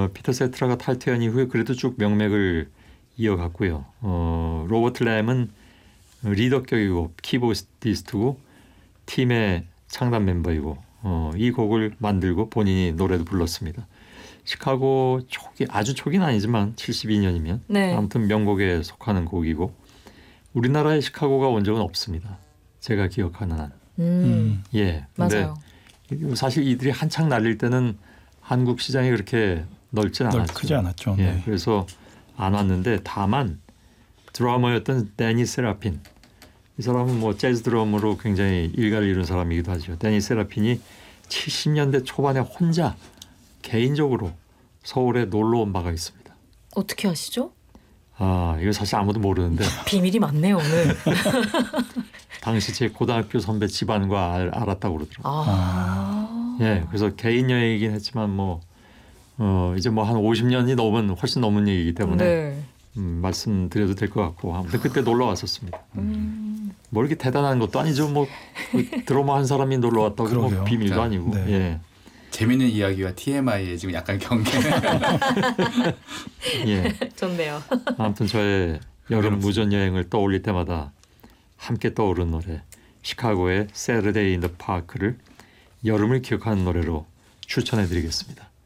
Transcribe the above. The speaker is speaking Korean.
피터 세트라가 탈퇴한 이후에 그래도 쭉 명맥을 이어갔고요. 로버트 램은 리더격이고 키보디스트고 팀의 창단 멤버이고 이 곡을 만들고 본인이 노래도 불렀습니다. 시카고 초기 아주 초기는 아니지만 72년이면 네. 아무튼 명곡에 속하는 곡이고 우리나라에 시카고가 온 적은 없습니다. 제가 기억하는 한. 예. 근데 맞아요. 사실 이들이 한창 날릴 때는 한국 시장이 그렇게 넓진 않았죠. 크지 않았죠. 예. 네. 그래서 안 왔는데 다만 드러머였던 데니 세라핀 이 사람은 뭐 재즈 드럼으로 굉장히 일가를 이룬 사람이기도 하죠. 데니 세라핀이 70년대 초반에 혼자 개인적으로 서울에 놀러 온 바가 있습니다. 어떻게 아시죠? 이거 사실 아무도 모르는데 비밀이 많네요 오늘. 당시 제 고등학교 선배 집안과 알았다고 그러더라고요. 예, 그래서 개인 여행이긴 했지만 이제 한 50년이 넘은 훨씬 넘은 얘기이기 때문에 네. 말씀드려도 될 것 같고 아무튼 그때 놀러 왔었습니다. 뭐 이렇게 대단한 것도 아니죠. 드러머 한 사람이 놀러 왔다고 비밀도 아니고. 네. 예. 재밌는 이야기와 TMI에 지금 약간 경계. 예. 좋네요. 아무튼 저의 여름 무전 여행을 떠올릴 때마다 함께 떠오른 노래 시카고의 Saturday in the Park를 여름을 기억하는 노래로 추천해드리겠습니다.